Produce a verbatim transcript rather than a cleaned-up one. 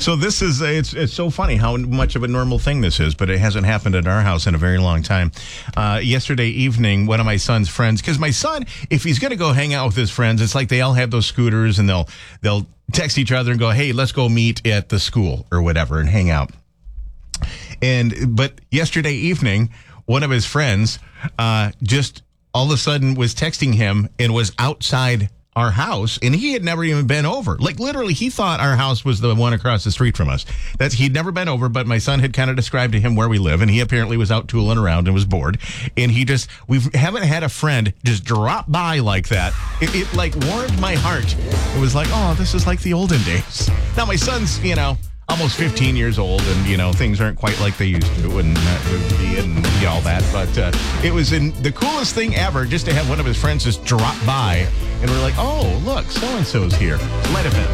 So this is, it's it's so funny how much of a normal thing this is, but it hasn't happened at our house in a very long time. Uh, yesterday evening, one of my son's friends, because my son, if he's going to go hang out with his friends, it's like they all have those scooters and they'll they'll text each other and go, hey, let's go meet at the school or whatever and hang out. And but yesterday evening, one of his friends uh, just all of a sudden was texting him and was outside our house, and he had never even been over. Like, literally, he thought our house was the one across the street from us. That's He'd never been over, but my son had kind of described to him where we live, and he apparently was out tooling around and was bored. And he just, we haven't had a friend just drop by like that. It, it, like, warmed my heart. It was like, oh, this is like the olden days. Now, my son's, you know, almost fifteen years old, and, you know, things aren't quite like they used to, and, uh, and you know, all that. But uh, it was in the coolest thing ever just to have one of his friends just drop by, and we're like, oh, look, so-and-so's here. It might have been